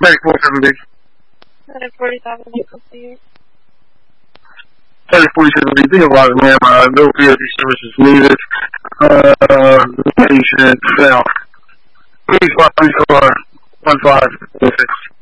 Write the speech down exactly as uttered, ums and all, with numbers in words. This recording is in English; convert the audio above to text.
thirty-four seven B. At forty-seven, you can see it. thirty forty-seven B, think about it, man. Uh, no V O C services needed. Uh, patient, now. Please, please, one five, one six.